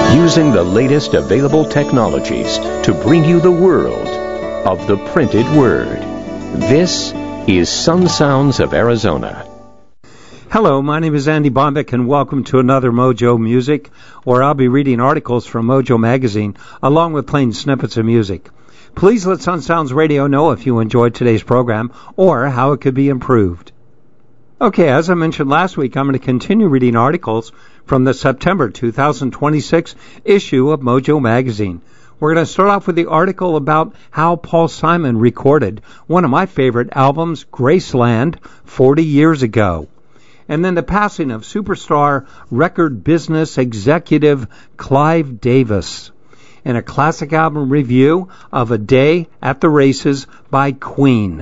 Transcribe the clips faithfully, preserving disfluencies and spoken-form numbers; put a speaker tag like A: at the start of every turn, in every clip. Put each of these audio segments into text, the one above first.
A: using the latest available technologies to bring you the world of the printed word. This is Sun Sounds of Arizona.
B: Hello, my name is Andy Bombeck, and welcome to another Mojo Music, where I'll be reading articles from Mojo Magazine, along with playing snippets of music. Please let Sun Sounds Radio know if you enjoyed today's program, or how it could be improved. Okay, as I mentioned last week, I'm going to continue reading articles from the September two thousand twenty-six issue of Mojo Magazine. We're going to start off with the article about how Paul Simon recorded one of my favorite albums, Graceland, forty years ago. And then the passing of superstar record business executive Clive Davis. And a classic album review of A Day at the Races by Queen.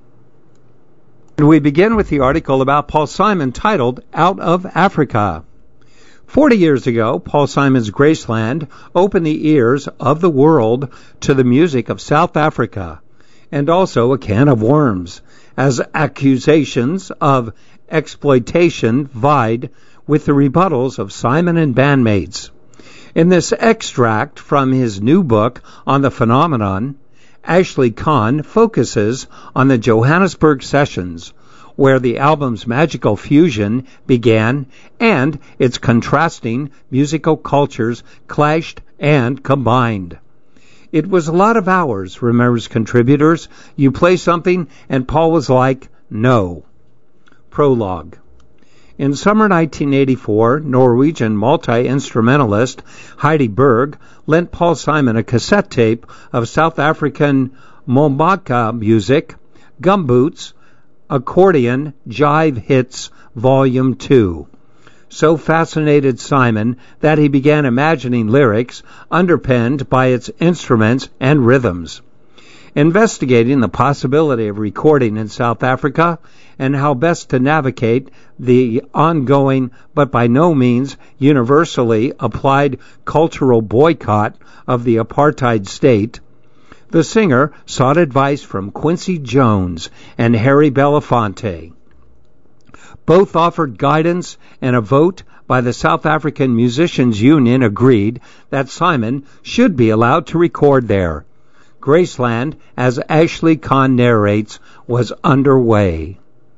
B: And we begin with the article about Paul Simon titled Out of Africa. Forty years ago, Paul Simon's Graceland opened the ears of the world to the music of South Africa, and also a can of worms, as accusations of exploitation vied with the rebuttals of Simon and bandmates. In this extract from his new book on the phenomenon, Ashley Kahn focuses on the Johannesburg sessions, where the album's magical fusion began and its contrasting musical cultures clashed and combined. It was a lot of hours, remembers contributors. You play something, and Paul was like, no. Prologue. In summer nineteen eighty-four, Norwegian multi-instrumentalist Heidi Berg lent Paul Simon a cassette tape of South African Mbomaka music, Gumboots, Accordion, Jive Hits, Volume two. So fascinated Simon that he began imagining lyrics underpinned by its instruments and rhythms. Investigating the possibility of recording in South Africa and how best to navigate the ongoing but by no means universally applied cultural boycott of the apartheid state, the singer sought advice from Quincy Jones and Harry Belafonte. Both offered guidance, and a vote by the South African Musicians Union agreed that Simon should be allowed to record there. Graceland, as Ashley Kahn narrates, was underway.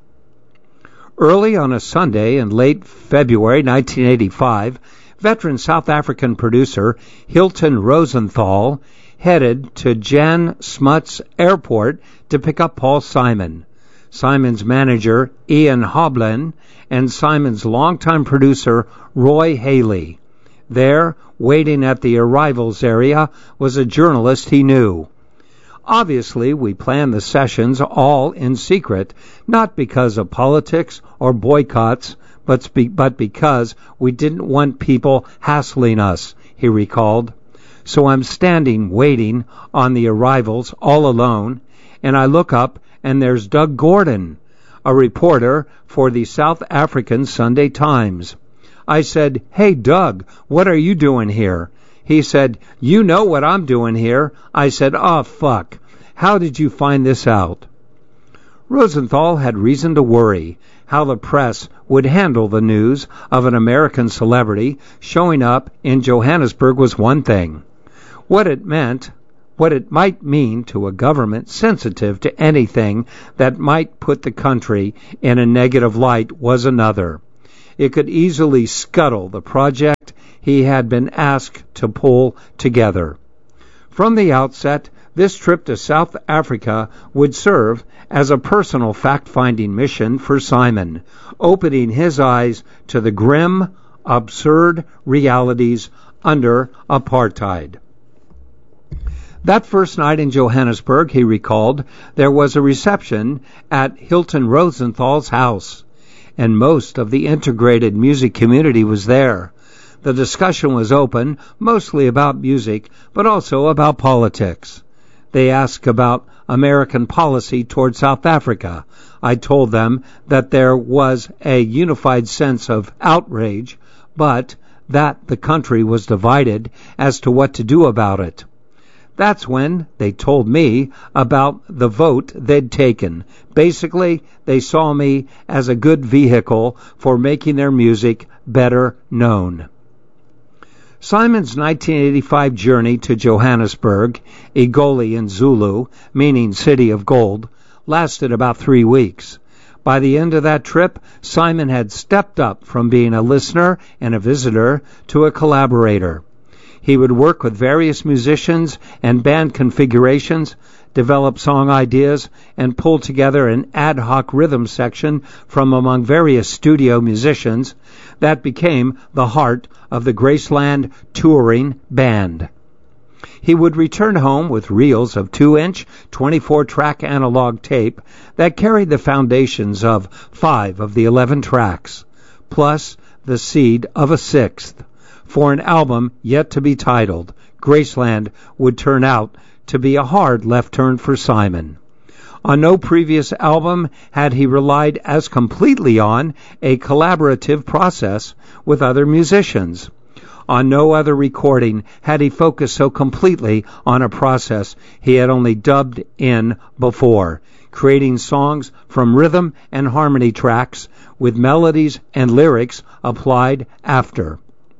B: Early on a Sunday in late February nineteen eighty-five, veteran South African producer Hilton Rosenthal headed to Jan Smuts Airport to pick up Paul Simon. Simon's manager, Ian Hoblin, and Simon's longtime producer, Roy Haley. There, waiting at the arrivals area, was a journalist he knew. Obviously, we planned the sessions all in secret, not because of politics or boycotts, but, be- but because we didn't want people hassling us, he recalled. So I'm standing waiting on the arrivals all alone, and I look up and there's Doug Gordon, a reporter for the South African Sunday Times. I said, "Hey Doug, what are you doing here?" He said, "You know what I'm doing here." I said, "Oh, fuck. How did you find this out?" Rosenthal had reason to worry. How the press would handle the news of an American celebrity showing up in Johannesburg was one thing. What it meant, what it might mean to a government sensitive to anything that might put the country in a negative light was another. It could easily scuttle the project he had been asked to pull together. From the outset, this trip to South Africa would serve as a personal fact-finding mission for Simon, opening his eyes to the grim, absurd realities under apartheid. That first night in Johannesburg, he recalled, there was a reception at Hilton Rosenthal's house, and most of the integrated music community was there. The discussion was open, mostly about music, but also about politics. They asked about American policy toward South Africa. I told them that there was a unified sense of outrage, but that the country was divided as to what to do about it. That's when they told me about the vote they'd taken. Basically, they saw me as a good vehicle for making their music better known. Simon's nineteen eighty-five journey to Johannesburg, Egoli in Zulu, meaning City of Gold, lasted about three weeks. By the end of that trip, Simon had stepped up from being a listener and a visitor to a collaborator. He would work with various musicians and band configurations, develop song ideas, and pull together an ad hoc rhythm section from among various studio musicians that became the heart of the Graceland Touring Band. He would return home with reels of two-inch, twenty-four track analog tape that carried the foundations of five of the eleven tracks, plus the seed of a sixth, for an album yet to be titled. Graceland would turn out to be a hard left turn for Simon. On no previous album had he relied as completely on a collaborative process with other musicians. On no other recording had he focused so completely on a process he had only dubbed in before, creating songs from rhythm and harmony tracks with melodies and lyrics applied after.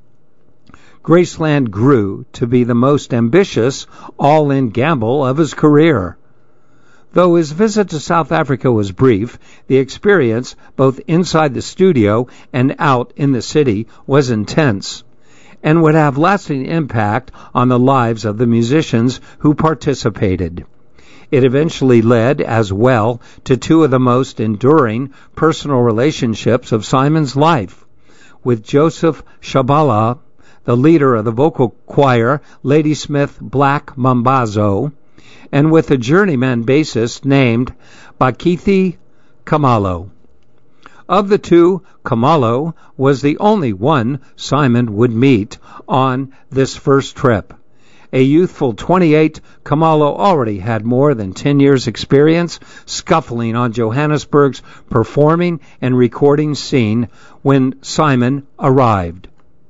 B: Graceland grew to be the most ambitious all-in gamble of his career. Though his visit to South Africa was brief, the experience, both inside the studio and out in the city, was intense, and would have lasting impact on the lives of the musicians who participated. It eventually led, as well, to two of the most enduring personal relationships of Simon's life, with Joseph Shabala, the leader of the vocal choir Ladysmith Black Mambazo, and with a journeyman bassist named Bakithi Kamalo. Of the two, Kamalo was the only one Simon would meet on this first trip. A youthful twenty-eight, Kamalo already had more than ten years' experience scuffling on Johannesburg's performing and recording scene when Simon arrived.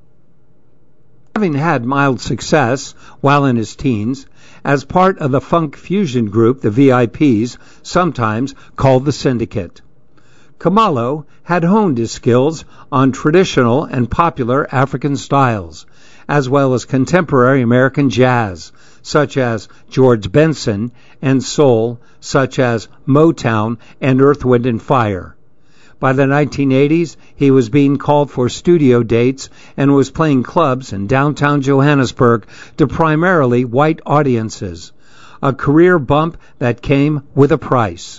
B: Having had mild success while in his teens, as part of the funk fusion group, the V I Ps, sometimes called the Syndicate. Kamalo had honed his skills on traditional and popular African styles, as well as contemporary American jazz, such as George Benson, and soul, such as Motown and Earth, Wind and Fire. By the nineteen eighties, he was being called for studio dates and was playing clubs in downtown Johannesburg to primarily white audiences, a career bump that came with a price.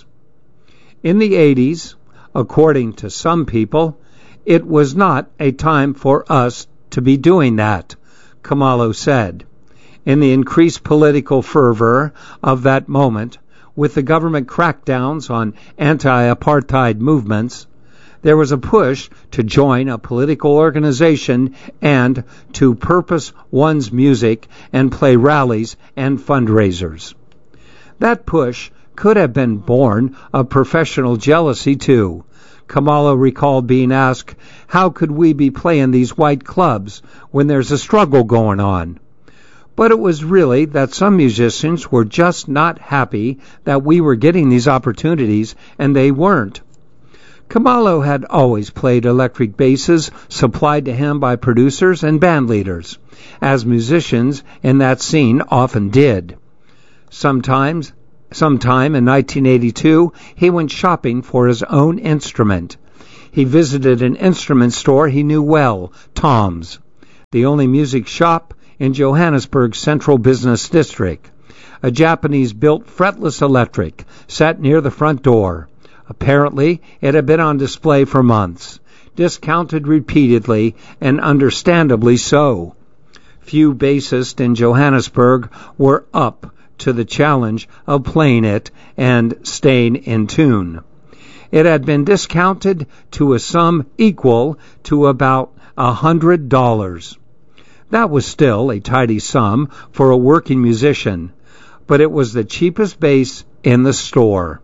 B: In the eighties, according to some people, it was not a time for us to be doing that, Kamalo said. In the increased political fervor of that moment, with the government crackdowns on anti-apartheid movements, there was a push to join a political organization and to purpose one's music and play rallies and fundraisers. That push could have been born of professional jealousy too. Kamalo recalled being asked, how could we be playing these white clubs when there's a struggle going on? But it was really that some musicians were just not happy that we were getting these opportunities, and they weren't. Kamalo had always played electric basses supplied to him by producers and band leaders, as musicians in that scene often did. Sometimes, sometime in nineteen eighty-two, he went shopping for his own instrument. He visited an instrument store he knew well, Tom's, the only music shop in Johannesburg's central business district. A Japanese-built fretless electric sat near the front door. Apparently, it had been on display for months, discounted repeatedly, and understandably so. Few bassists in Johannesburg were up to the challenge of playing it and staying in tune. It had been discounted to a sum equal to about a hundred dollars. That was still a tidy sum for a working musician, but it was the cheapest bass in the store.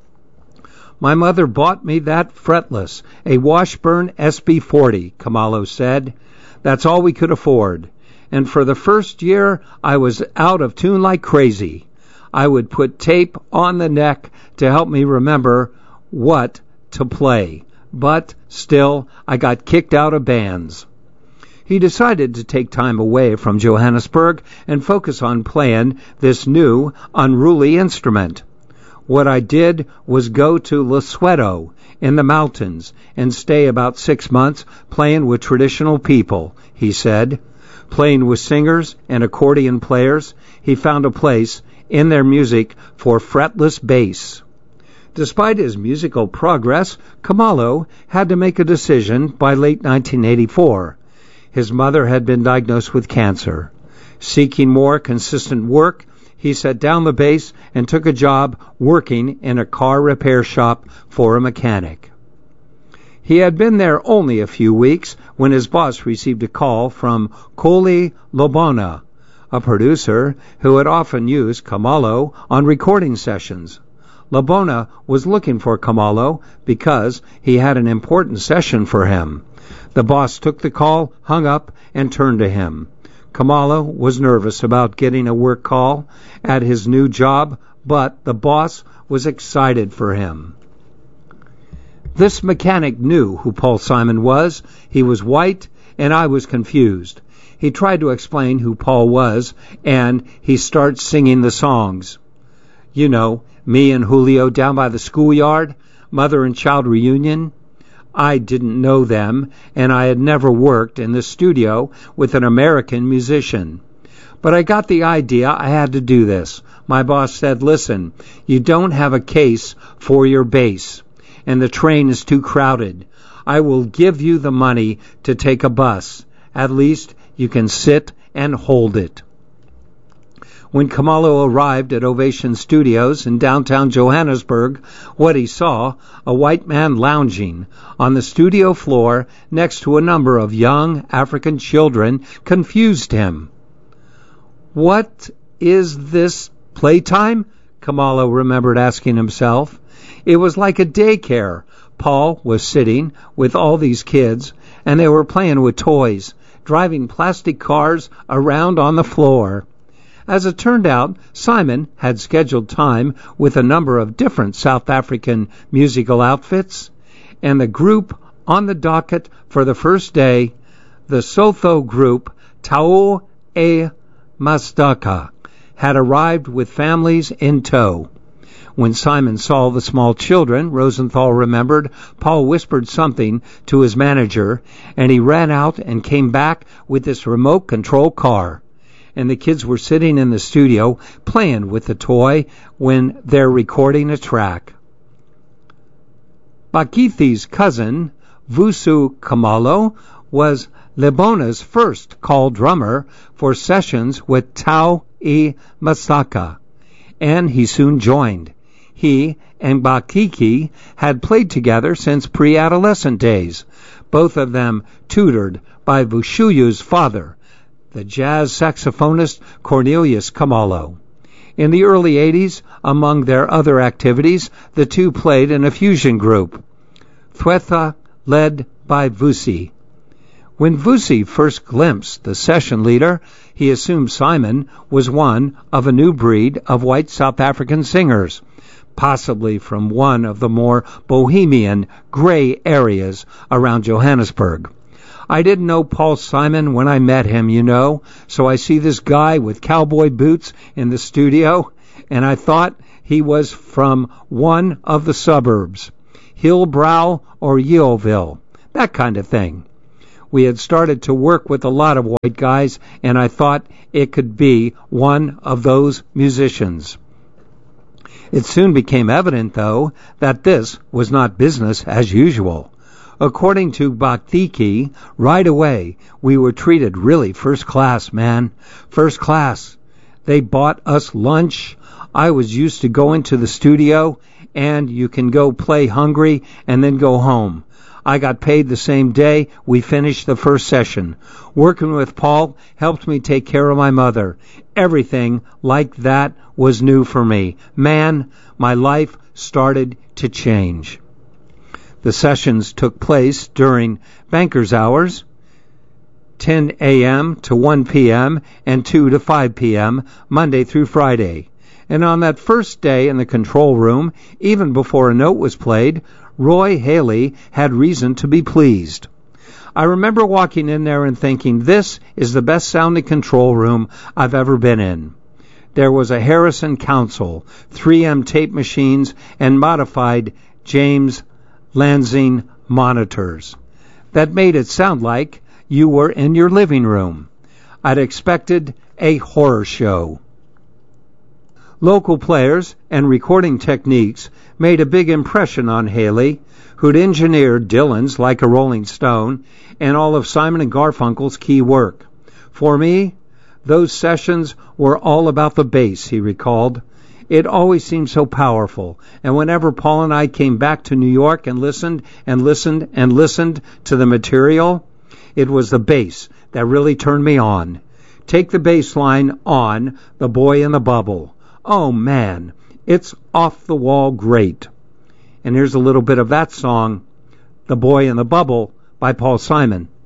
B: My mother bought me that fretless, a Washburn S B forty, Kamalo said. That's all we could afford. And for the first year, I was out of tune like crazy. I would put tape on the neck to help me remember what to play. But still, I got kicked out of bands. He decided to take time away from Johannesburg and focus on playing this new, unruly instrument. What I did was go to Lesotho in the mountains and stay about six months playing with traditional people, he said. Playing with singers and accordion players, he found a place in their music for fretless bass. Despite his musical progress, Khumalo had to make a decision by late nineteen eighty-four. His mother had been diagnosed with cancer. Seeking more consistent work, he set down the bass and took a job working in a car repair shop for a mechanic. He had been there only a few weeks when his boss received a call from Colley Lobona, a producer who had often used Khumalo on recording sessions. Lobona was looking for Khumalo because he had an important session for him. The boss took the call, hung up, and turned to him. Khumalo was nervous about getting a work call at his new job, but the boss was excited for him. This mechanic knew who Paul Simon was. He was white, and I was confused. He tried to explain who Paul was, and he starts singing the songs. You know, Me and Julio Down by the Schoolyard, Mother and Child Reunion. I didn't know them, and I had never worked in the studio with an American musician. But I got the idea I had to do this. My boss said, listen, you don't have a case for your bass, and the train is too crowded. I will give you the money to take a bus. At least you can sit and hold it. When Khumalo arrived at Ovation Studios in downtown Johannesburg, what he saw, a white man lounging on the studio floor next to a number of young African children, confused him. What is this, playtime? Khumalo remembered asking himself. It was like a daycare. Paul was sitting with all these kids, and they were playing with toys, driving plastic cars around on the floor. As it turned out, Simon had scheduled time with a number of different South African musical outfits, and the group on the docket for the first day, the Sotho group Tau e Masdaka, had arrived with families in tow. When Simon saw the small children, Rosenthal remembered, Paul whispered something to his manager, and he ran out and came back with this remote control car. And the kids were sitting in the studio playing with the toy when they're recording a track. Bakithi's cousin, Vusi Khumalo, was Lebona's first call drummer for sessions with Tau e Masdaka, and he soon joined. He and Bakithi had played together since pre-adolescent days, both of them tutored by Vusi's father, the jazz saxophonist Cornelius Khumalo. In the early eighties, among their other activities, the two played in a fusion group, Thwetha, led by Vusi. When Vusi first glimpsed the session leader, he assumed Simon was one of a new breed of white South African singers, possibly from one of the more bohemian, gray areas around Johannesburg. I didn't know Paul Simon when I met him, you know, so I see this guy with cowboy boots in the studio, and I thought he was from one of the suburbs, Hillbrow or Yeoville, that kind of thing. We had started to work with a lot of white guys, and I thought it could be one of those musicians. It soon became evident, though, that this was not business as usual. According to Bakithi, right away, we were treated really first class, man. First class. They bought us lunch. I was used to going to the studio, and you can go play hungry and then go home. I got paid the same day we finished the first session. Working with Paul helped me take care of my mother. Everything like that was new for me. Man, my life started to change. The sessions took place during banker's hours, ten a.m. to one p.m. and two to five p.m., Monday through Friday. And on that first day in the control room, even before a note was played, Roy Haley had reason to be pleased. I remember walking in there and thinking, this is the best sounding control room I've ever been in. There was a Harrison console, three M tape machines, and modified James Lansing monitors that made it sound like you were in your living room. I'd expected a horror show. Local players and recording techniques made a big impression on Haley, who'd engineered Dylan's Like a Rolling Stone and all of Simon and Garfunkel's key work. For me, those sessions were all about the bass, he recalled. It always seemed so powerful, and whenever Paul and I came back to New York and listened and listened and listened to the material, it was the bass that really turned me on. Take the bass line on The Boy in the Bubble. Oh man, it's off the wall great. And here's a little bit of that song, The Boy in the Bubble by Paul Simon.